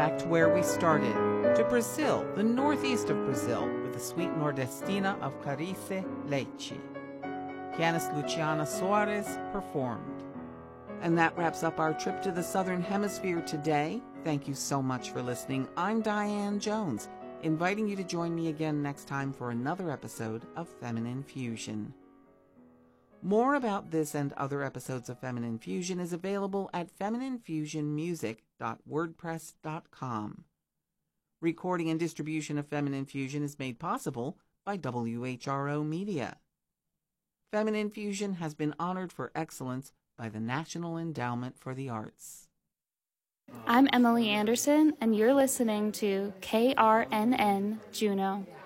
back to where we started, to Brazil, the northeast of Brazil, with the suite nordestina of Clarice Leite. Pianist Luciana Soares performed. And that wraps up our trip to the Southern Hemisphere today. Thank you so much for listening. I'm Diane Jones, inviting you to join me again next time for another episode of Feminine Fusion. More about this and other episodes of Feminine Fusion is available at femininefusionmusic.wordpress.com. Recording and distribution of Feminine Fusion is made possible by WHRO Media. Feminine Fusion has been honored for excellence by the National Endowment for the Arts. I'm Emily Anderson, and you're listening to KRNN Juneau.